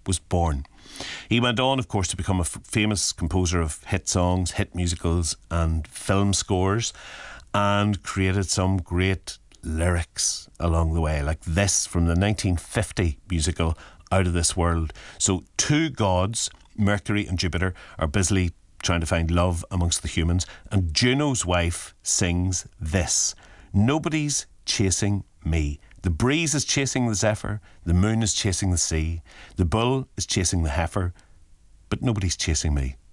was born. He went on, of course, to become a famous composer of hit songs, hit musicals and film scores, and created some great lyrics along the way, like this from the 1950 musical Out of This World. So two gods, Mercury and Jupiter, are busily trying to find love amongst the humans, and Juno's wife sings this: nobody's chasing me. The breeze is chasing the zephyr, the moon is chasing the sea, the bull is chasing the heifer, but nobody's chasing me.